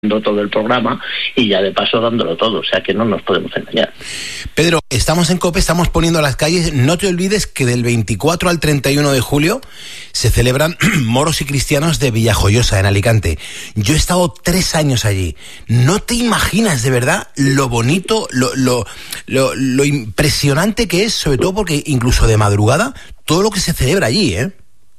todo el programa y ya de paso dándolo todo, o sea que no nos podemos engañar. Pedro, estamos en COPE, estamos poniendo las calles. No te olvides que del 24 al 31 de julio se celebran moros y cristianos de Villajoyosa, en Alicante. Yo he estado 3 años allí. No te imaginas de verdad lo bonito, lo impresionante que es, sobre todo porque incluso de madrugada, todo lo que se celebra allí, ¿eh?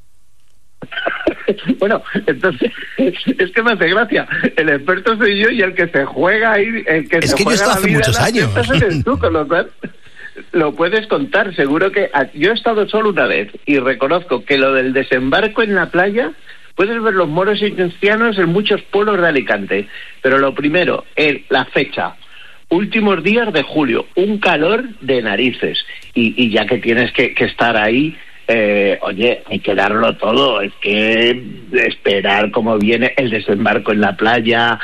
Bueno, entonces, es que me hace gracia. El experto soy yo y el que se juega ahí, el que es se que juega yo he estado hace muchos años. Eres tú, con lo cual lo puedes contar. Seguro que yo he estado solo una vez y reconozco que lo del desembarco en la playa, puedes ver los moros y cristianos en muchos pueblos de Alicante. Pero lo primero, la fecha. Últimos días de julio, un calor de narices. Y ya que tienes que estar ahí, oye, hay que darlo todo. Es que esperar cómo viene el desembarco en la playa,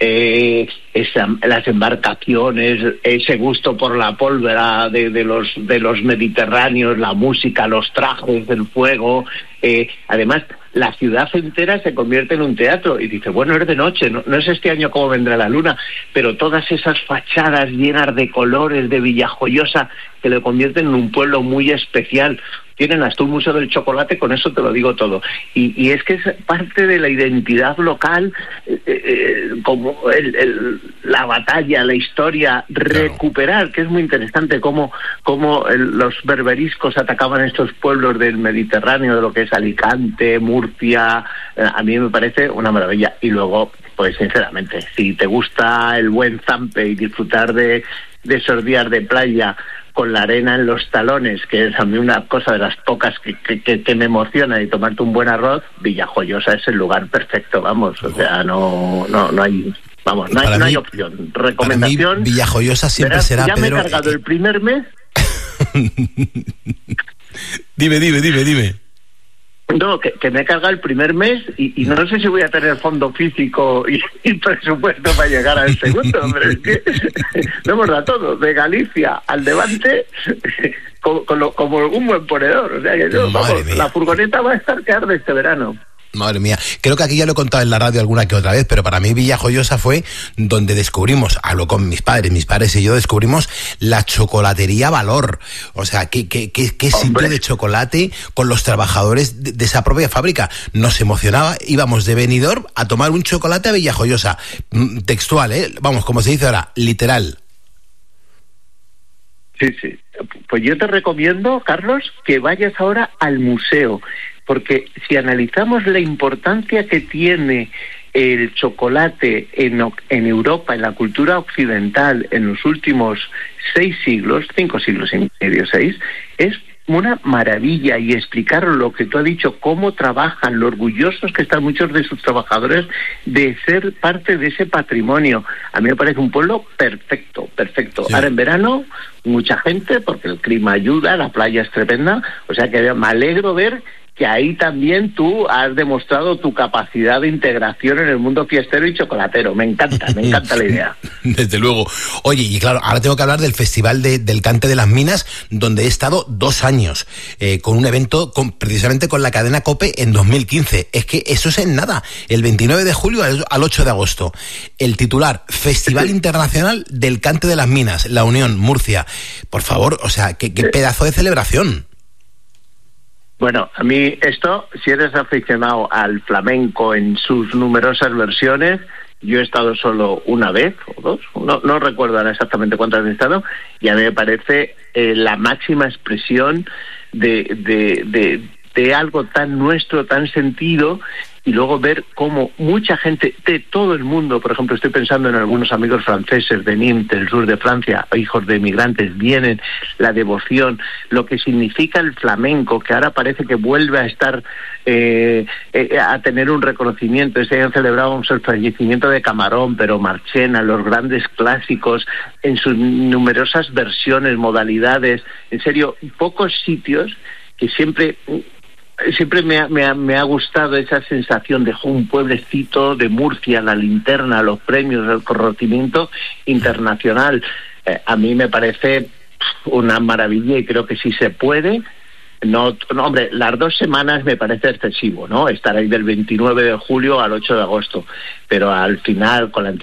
las embarcaciones, ese gusto por la pólvora de los mediterráneos, la música, los trajes, el fuego. Además, la ciudad entera se convierte en un teatro y dice, bueno, es de noche, no es este año cómo vendrá la luna, pero todas esas fachadas llenas de colores de Villajoyosa que lo convierten en un pueblo muy especial. Tienen hasta un museo del chocolate, con eso te lo digo todo. Y es que es parte de la identidad local, como la batalla, la historia, recuperar, que es muy interesante, cómo los berberiscos atacaban estos pueblos del Mediterráneo, de lo que es Alicante, Murcia. A mí me parece una maravilla. Y luego, pues sinceramente, si te gusta el buen zampe y disfrutar de esos días de playa con la arena en los talones, que es a mí una cosa de las pocas que me emociona, y tomarte un buen arroz, Villajoyosa es el lugar perfecto, vamos, o sea, no hay, vamos, no hay opción. Recomendación. Para mí, Villajoyosa siempre será, ya Pedro, me he cargado el primer mes. Dime. No, que me he cargado el primer mes y no sé si voy a tener fondo físico y presupuesto para llegar al segundo, pero es que lo hemos dado todo, de Galicia al Levante, como un buen ponedor. O sea que la furgoneta va a estar que arde este verano. Madre mía, creo que aquí ya lo he contado en la radio alguna que otra vez, pero para mí Villajoyosa fue donde descubrimos, hablo con mis padres y yo descubrimos la chocolatería Valor. O sea, qué sitio de chocolate con los trabajadores de esa propia fábrica. Nos emocionaba, íbamos de Benidorm a tomar un chocolate a Villajoyosa. Textual, vamos, como se dice ahora, literal. Sí. Pues yo te recomiendo, Carlos, que vayas ahora al museo. Porque si analizamos la importancia que tiene el chocolate en Europa, en la cultura occidental, en los últimos 5 siglos y medio, 6, es una maravilla. Y explicar lo que tú has dicho, cómo trabajan, lo orgullosos que están muchos de sus trabajadores de ser parte de ese patrimonio. A mí me parece un pueblo perfecto. Sí. Ahora en verano, mucha gente, porque el clima ayuda, la playa es tremenda, o sea que me alegro ver que ahí también tú has demostrado tu capacidad de integración en el mundo fiestero y chocolatero. Me encanta la idea. Desde luego. Oye, y claro, ahora tengo que hablar del Festival del Cante de las Minas, donde he estado 2 años, con un evento precisamente con la cadena COPE en 2015. Es que eso es en nada, el 29 de julio al 8 de agosto. El titular, Festival Internacional del Cante de las Minas, La Unión, Murcia. Por favor, o sea, qué pedazo de celebración. Bueno, a mí esto, si eres aficionado al flamenco en sus numerosas versiones, yo he estado solo una vez o 2, no recuerdo ahora exactamente cuántas he estado, y a mí me parece la máxima expresión de algo tan nuestro, tan sentido. Y luego ver cómo mucha gente de todo el mundo, por ejemplo, estoy pensando en algunos amigos franceses de Nîmes, del sur de Francia, hijos de emigrantes, vienen, la devoción, lo que significa el flamenco, que ahora parece que vuelve a estar, a tener un reconocimiento. Este año celebramos el fallecimiento de Camarón, pero Marchena, los grandes clásicos, en sus numerosas versiones, modalidades. En serio, pocos sitios que siempre me ha gustado esa sensación de un pueblecito de Murcia, la linterna, los premios, el reconocimiento internacional. A mí me parece una maravilla y creo que sí se puede No, hombre, las 2 semanas me parece excesivo, ¿no? Estar ahí del 29 de julio al 8 de agosto, pero al final, con la